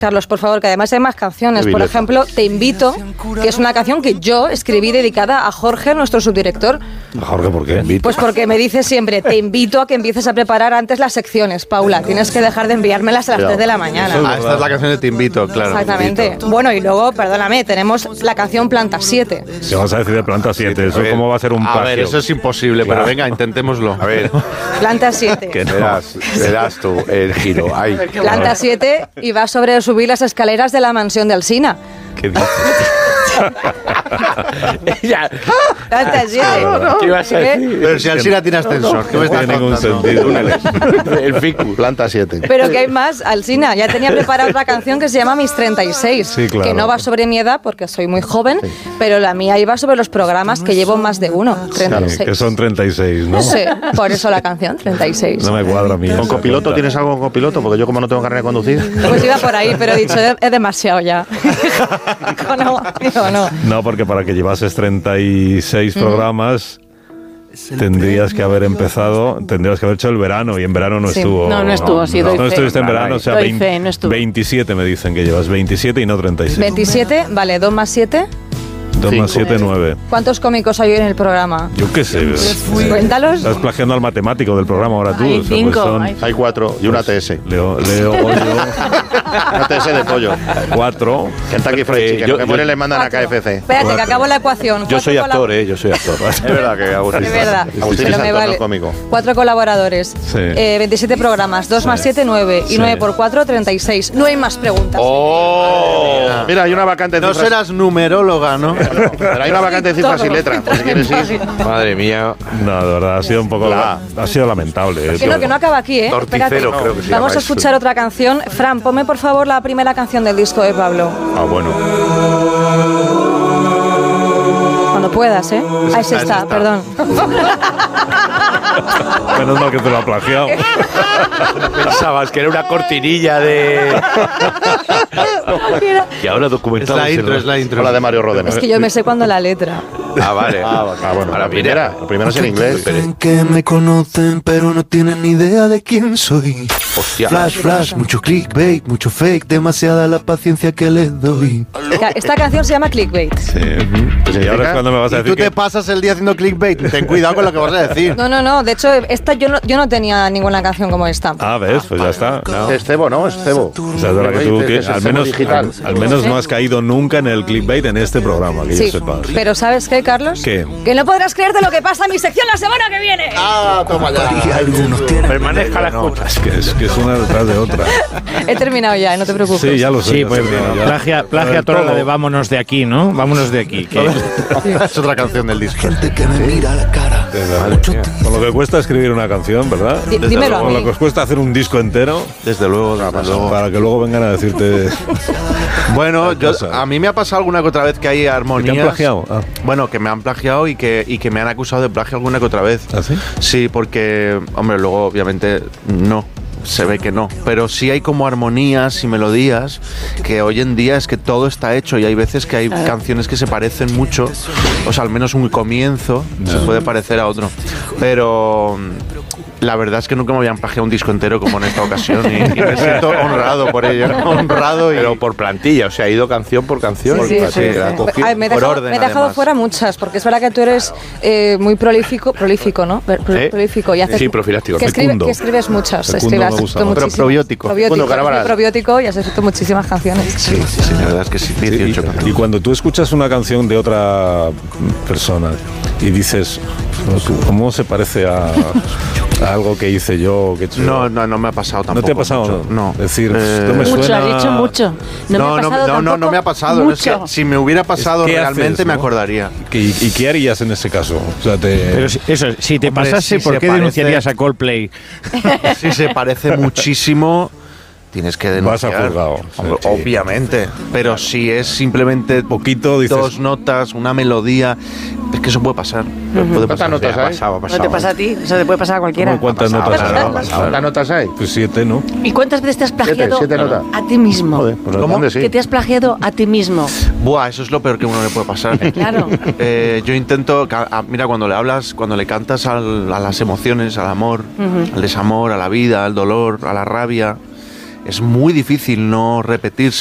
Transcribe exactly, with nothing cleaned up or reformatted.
Carlos, por favor, que además hay más canciones. Por ejemplo, Te invito, que es una canción que yo escribí dedicada a Jorge, nuestro subdirector. ¿A Jorge por qué? Pues porque me dice siempre, te invito a que empieces a preparar antes las secciones, Paula. Tienes que dejar de enviármelas a las tres de la mañana. Ah, esta es la canción de Te invito, claro. Exactamente. Bueno, y luego, perdóname, tenemos la canción Planta siete. ¿Qué vas a decir de Planta siete? ¿Eso cómo va a ser un plagio? A ver, eso es imposible, claro. Pero venga, intentémoslo. A ver. Planta siete. Que no. verás, verás tú el giro. Ay. Planta siete y va sobre subir las escaleras de la mansión de Alsina. ¿Qué dices? Ya. Planta siete. No, no. ¿Qué vas a decir? Pero si Alsina tiene ascensor, ¿qué me estás tiene ningún sentido? El ficus. Planta siete. Pero que hay más, Alsina. Ya tenía preparada otra canción que se llama Mis treinta y seis. Sí, claro. Que no va sobre mi edad porque soy muy joven, sí. Pero la mía iba sobre los programas que llevo más de uno. treinta y seis. Sí, que son treinta y seis, ¿no? Sí, por eso la canción, treinta y seis. No me cuadra a mí. ¿Con copiloto cuenta. ¿Tienes algo con copiloto? Porque yo como no tengo carrera de conducir. Pues iba por ahí, pero he dicho, es demasiado ya. no, digo, no. No, porque para que llevases treinta y seis mm. programas tendrías que haber empezado, tendrías que haber hecho el verano y en verano no sí. estuvo. No, no estuvo, sí, no, doy no fe. estuviste en verano, o sea, doy veinte, fe, no estuvo. veintisiete me dicen que llevas, veintisiete y no treinta y seis. veintisiete, vale, dos más siete. dos más siete, nueve. ¿Cuántos cómicos hay hoy en el programa? Yo qué sé. Cuéntalos. Estás plagiando al matemático del programa ahora tú. Hay o sea, cinco. Pues son, hay, hay cuatro y una T S. Leo, Leo, Goyo. Una T S de pollo. Cuatro. Kentucky Fried Chicken. Lo que muere le mandan cuatro. A K F C. Espérate, cuatro. Que acabo la ecuación. Yo soy actor, ¿eh? Yo soy actor. Es verdad que Agustín. Es verdad. Agustín es actor, vale. No cómico. Cuatro colaboradores. Sí. Eh, veintisiete programas. dos sí. más siete, nueve. Y sí. nueve por cuatro, treinta y seis. No hay más preguntas. ¡Oh! Mira, hay una vacante de No cifras. serás numeróloga, ¿no? No, pero hay una vacante de cifras y letras, por si quieres ir. Madre mía. No, de verdad, ha sido un poco... La, ha sido lamentable. Que no, que no acaba aquí, ¿eh? Torticero, creo que se Vamos a escuchar eso. otra canción. Fran, ponme por favor la primera canción del disco de Pablo. Ah, bueno. Cuando puedas, ¿eh? Ahí se está, perdón. Menos mal que te lo ha plagiado. Pensabas que era una cortinilla de... Y ahora documentado. Es la intro, es la intro. La de Mario Rodena. Es que yo me sé cuando la letra. Ah, vale. Ah, ah bueno. La primera, la primera es en inglés. Creen que me conocen, pero no tienen ni idea de quién soy. Hostia. Flash, flash, mucho clickbait, mucho fake, demasiada la paciencia que les doy. Esta canción se llama Clickbait. Sí. Uh-huh. Y ahora es cuando me vas a y decir tú que... te pasas el día haciendo clickbait. Ten cuidado con lo que vas a decir. No, no, no. De hecho, esta yo no, yo no tenía ninguna canción como esta. Ah, ves, pues ya está. No. Es cebo, ¿no? Es cebo. O sea, es verdad que tú, que es al menos, al, al menos no has caído nunca en el clickbait en este programa, que sí, yo sepa. Pero ¿sabes qué, Carlos? ¿Qué? Que no podrás creerte lo que pasa en mi sección la semana que viene. Ah, toma ya. Permanezca la escucha. Es que, es que es una detrás de otra. He terminado ya, no te preocupes. Sí, ya lo sé. Sí, pues plagia, plagia toda la de vámonos de aquí, ¿no? Vámonos de aquí. Que... Es otra canción del disco. Gente que me mira la cara. Con lo que cuesta escribir una canción, ¿verdad? D- dímelo a Con mí. lo que os cuesta hacer un disco entero. Desde luego, desde luego. Para que luego vengan a decirte... Bueno, yo, a mí me ha pasado alguna que otra vez que hay armonías. ¿Te han plagiado? Ah. Bueno, que me han plagiado y que, y que me han acusado de plagio alguna que otra vez. ¿Ah, sí? Sí, porque, hombre, luego obviamente no. Se ve que no, pero sí hay como armonías y melodías que hoy en día es que todo está hecho y hay veces que hay Ah. canciones que se parecen mucho, o sea, al menos un comienzo no. se puede parecer a otro, pero la verdad es que nunca me habían plagiado un disco entero como en esta ocasión y, y me siento honrado por ello, honrado y... Pero por plantilla, o sea, ha ido canción por canción. Sí, sí, por, sí, sí. la cogió Ay, me he por dejado, orden, me he dejado además. fuera muchas, porque es verdad que tú eres eh, muy prolífico, prolífico, ¿no? Pro- ¿Eh? Prolífico y haces, Sí, profiláctico. que, escribe, Fecundo. que escribes muchas, Fecundo escribes, me has gusta escrito mucho. Pero muchísimas- probiótico. probiótico, Fecundo Carabaral. eres probiótico y has escrito muchísimas canciones. Sí, sí, sí, la verdad es que sí, dieciocho Y, y también. cuando tú escuchas una canción de otra persona y dices, ¿cómo se parece a, a algo que hice yo? Que he hecho? No, no, no me ha pasado tampoco. ¿No te ha pasado? mucho, No. Es decir, Eh, no me Mucho, suena... has dicho mucho. No, No, me ha no, pasado no, no, no tampoco me ha pasado. Mucho. Es que si me hubiera pasado ¿Qué realmente haces, me no? acordaría. ¿Qué- ¿Y qué harías en ese caso? O sea, te... Pero si- eso, si te Hombre, pasase, si ¿por se qué parece- denunciarías a Coldplay? Si se parece muchísimo, tienes que Vas a denunciar. juzgado. Hombre, Sí. Obviamente. Pero si es simplemente Poquito, dices... dos notas, una melodía, es que eso puede pasar. Puede pasar. ¿Cuántas notas Ya, ha hay? pasado, ha No pasado. te pasa a ti, eso te puede pasar a cualquiera. ¿Cómo cuántas Ha pasado, notas ha hay? pasado, ha pasado. ¿Cuántas notas hay? Pues siete, ¿no? ¿Y cuántas veces te has plagiado siete notas. a ti mismo? Joder, pues ¿Cómo? ¿dónde sí? Que te has plagiado a ti mismo. Buah, eso es lo peor que a uno le puede pasar. Claro. Eh, yo intento, ca- a- mira, cuando le hablas, cuando le cantas al- a las emociones, al amor, Ujú. al desamor, a la vida, al dolor, a la rabia, es muy difícil no repetir